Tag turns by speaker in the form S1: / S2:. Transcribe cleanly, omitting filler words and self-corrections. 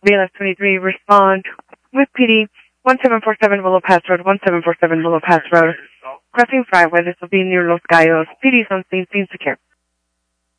S1: BLS 23, respond with PD 1747 Willow Pass Road, 1747 Willow Pass Road. Crossing Friday, this will be near Los Gallos. PD is on scene, scene secure.